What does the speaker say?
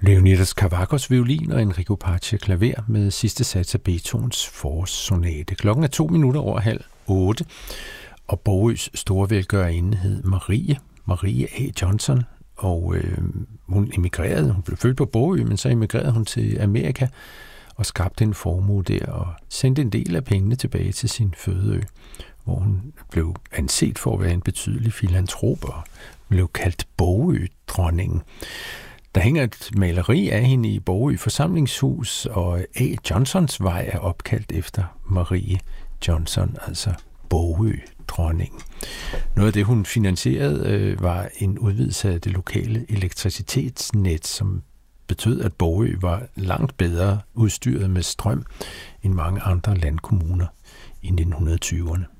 Leonidas Kavakos violin og Enrico Pace klaver med sidste sats af Beethovens forårssonate. Klokken er 7:02, og Bogøs store velgørerinde hed Marie A. Johnson, og hun emigrerede. Hun blev født på Bogø, men så emigrerede hun til Amerika og skabte en formue der og sendte en del af pengene tilbage til sin fødeø, hvor hun blev anset for at være en betydelig filantrop og blev kaldt Bogø-dronningen. Der hænger et maleri af hende i Bogø forsamlingshus, og A. Johnsons vej er opkaldt efter Marie Johnson, altså Bogø-dronningen. Noget af det, hun finansierede, var en udvidelse af det lokale elektricitetsnet, som betød, at Bogø var langt bedre udstyret med strøm end mange andre landkommuner i 1920'erne.